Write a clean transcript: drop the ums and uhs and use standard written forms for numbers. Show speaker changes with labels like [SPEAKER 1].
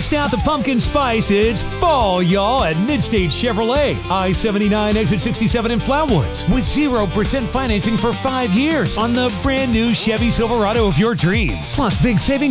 [SPEAKER 1] Bust out the pumpkin spice. It's fall, y'all, at Midstate Chevrolet. I-79 exit 67 in Flatwoods with 0% financing for 5 years on the brand new Chevy Silverado of your dreams. Plus big savings